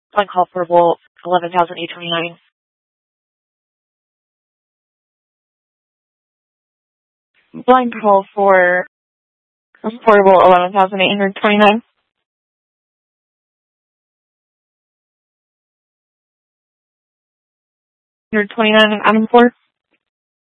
One call portable, 11,829. Blind call for portable, 11,829. 129 Adam 4.